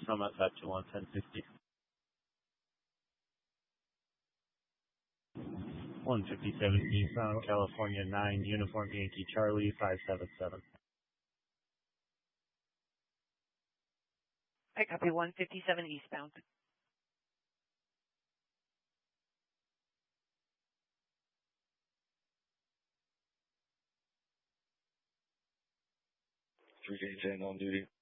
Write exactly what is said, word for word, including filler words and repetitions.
Summit Saskatchewan ten fifty. one fifty-seven eastbound, California nine, Uniform Yankee Charlie five seven seven. I copy one fifty-seven eastbound. three J ten on duty.